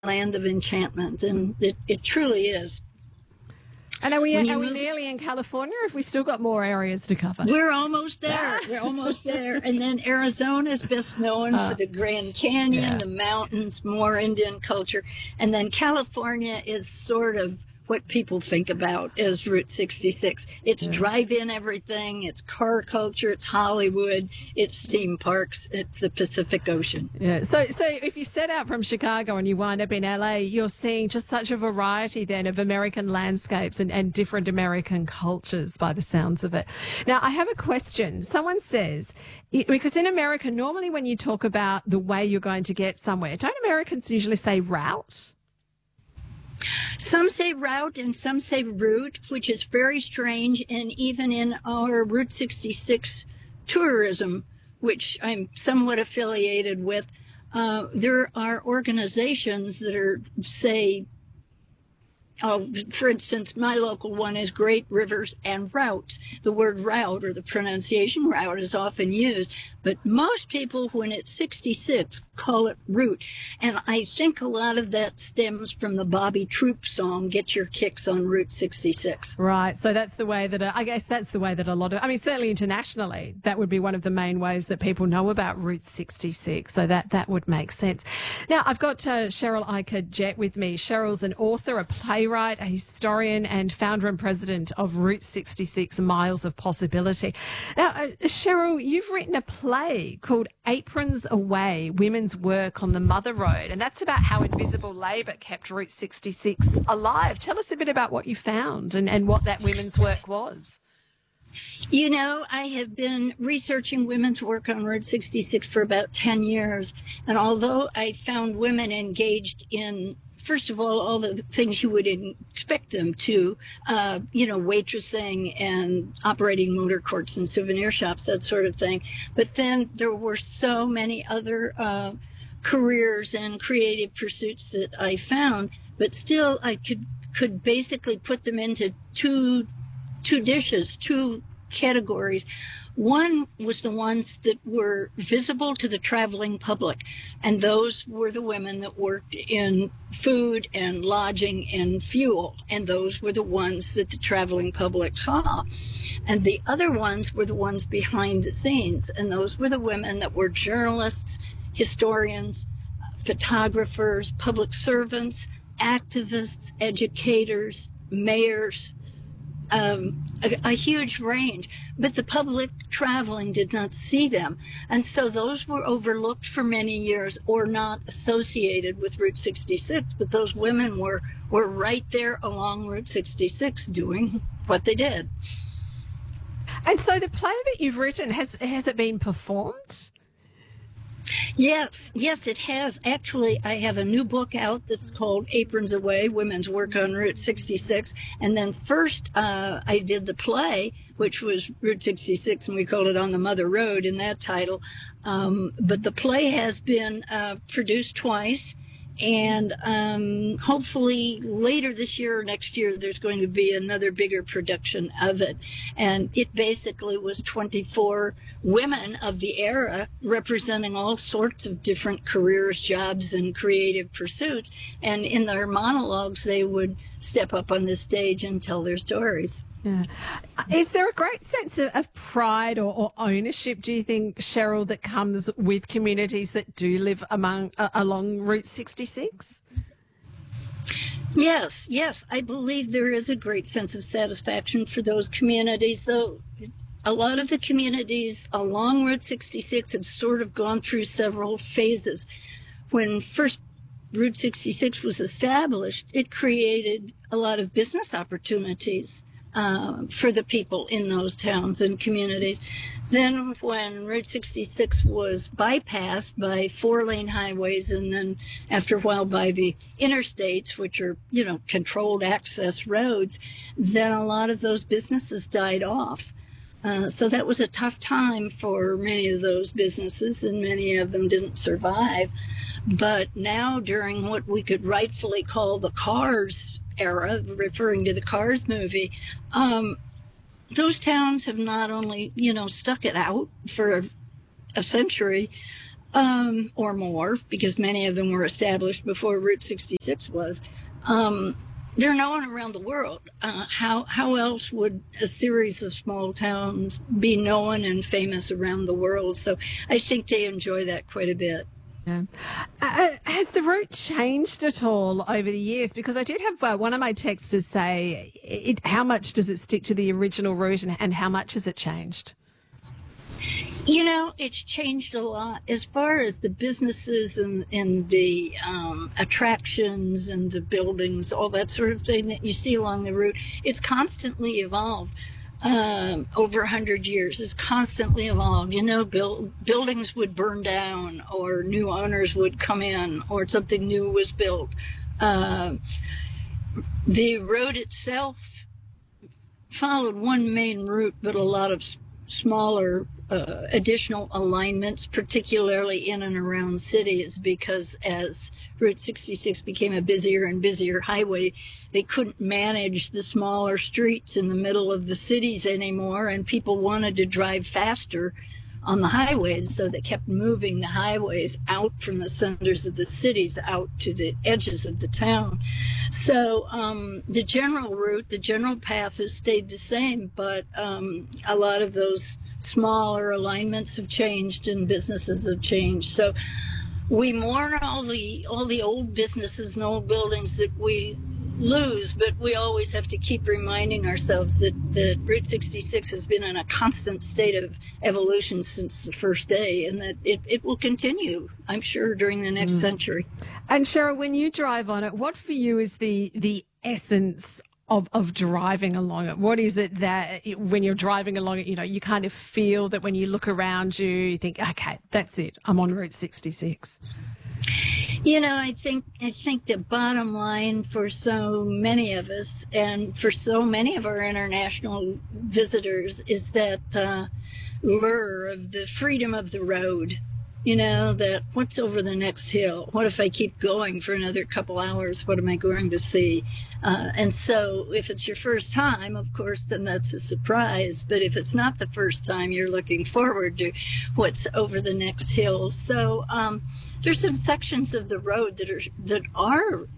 land of enchantment, and it truly is. And are we nearly in California, or have we still got more areas to cover? We're almost there. We're almost there. And then Arizona is best known for the Grand Canyon, the mountains, more Indian culture. And then California is sort of what people think about as Route 66. It's drive-in everything. It's car culture. It's Hollywood. It's theme parks. It's the Pacific Ocean. Yeah. So if you set out from Chicago and you wind up in LA, you're seeing just such a variety then of American landscapes and different American cultures by the sounds of it. Now, I have a question. Someone says, because in America, normally when you talk about the way you're going to get somewhere, don't Americans usually say route? Some say route and some say route, which is very strange. And even in our Route 66 tourism, which I'm somewhat affiliated with, there are organizations that are, say, for instance, my local one is Great Rivers and Routes. The word route, or the pronunciation route, is often used, but most people, when it's 66, call it route. And I think a lot of that stems from the Bobby Troop song, Get Your Kicks on Route 66. Right. So that's the way that, I guess that's the way that a lot of, I mean, certainly internationally, that would be one of the main ways that people know about Route 66. So that would make sense. Now, I've got Cheryl Iker-Jett with me. Cheryl's an author, a playwright, a historian, and founder and president of Route 66, Miles of Possibility. Now, Cheryl, you've written a play called Aprons Away, Women's Work on the Mother Road, and that's about how invisible labour kept Route 66 alive. Tell us a bit about what you found and what that women's work was. You know, I have been researching women's work on Route 66 for about 10 years, and although I found women engaged in, first of all the things you would expect them to, waitressing and operating motor courts and souvenir shops, that sort of thing. But then there were so many other careers and creative pursuits that I found, but still I could basically put them into two categories. One was the ones that were visible to the traveling public, and those were the women that worked in food and lodging and fuel, and those were the ones that the traveling public saw. And the other ones were the ones behind the scenes, and those were the women that were journalists, historians, photographers, public servants, activists, educators, mayors, a huge range, but the public traveling did not see them. And so those were overlooked for many years or not associated with Route 66, but those women were right there along Route 66 doing what they did. And so the play that you've written, has it been performed? Yes, it has. Actually, I have a new book out that's called Aprons Away, Women's Work on Route 66. And then first I did the play, which was Route 66, and we called it On the Mother Road in that title. But the play has been produced twice. And hopefully later this year or next year, there's going to be another bigger production of it. And it basically was 24 women of the era representing all sorts of different careers, jobs, and creative pursuits. And in their monologues, they would step up on the stage and tell their stories. Yeah. Is there a great sense of pride or ownership, do you think, Cheryl, that comes with communities that do live along Route 66? Yes. I believe there is a great sense of satisfaction for those communities, though a lot of the communities along Route 66 have sort of gone through several phases. When first Route 66 was established, it created a lot of business opportunities for the people in those towns and communities. Then when Route 66 was bypassed by 4-lane highways, and then after a while by the interstates, which are, controlled access roads, then a lot of those businesses died off. So that was a tough time for many of those businesses, and many of them didn't survive. But now, during what we could rightfully call the Cars era, referring to the Cars movie, those towns have not only, stuck it out for a century, or more, because many of them were established before Route 66 was. They're known around the world. How else would a series of small towns be known and famous around the world? So I think they enjoy that quite a bit. Yeah. Has the route changed at all over the years? Because I did have one of my texters say, how much does it stick to the original route and how much has it changed? You know, it's changed a lot as far as the businesses and the attractions and the buildings, all that sort of thing that you see along the route. It's constantly evolved. Over 100 years, it's constantly evolved. You know, buildings would burn down, or new owners would come in, or something new was built. The road itself followed one main route, but a lot of smaller additional alignments, particularly in and around cities, because as Route 66 became a busier and busier highway, they couldn't manage the smaller streets in the middle of the cities anymore, and people wanted to drive faster on the highways, so they kept moving the highways out from the centers of the cities out to the edges of the town. So the general route, the general path has stayed the same, but a lot of those smaller alignments have changed and businesses have changed. So we mourn all the old businesses and old buildings that we lose, but we always have to keep reminding ourselves that Route 66 has been in a constant state of evolution since the first day, and that it will continue, I'm sure, during the next century. And Cheryl, when you drive on it, what for you is the essence of driving along it? What is it that when you're driving along it, you know, you kind of feel that when you look around you, you think, okay, that's it, I'm on Route 66? You know, I think the bottom line for so many of us and for so many of our international visitors is that lure of the freedom of the road. You know, that what's over the next hill? What if I keep going for another couple hours? What am I going to see? And so if it's your first time, of course, then that's a surprise. But if it's not the first time, you're looking forward to what's over the next hill. So there's some sections of the road that are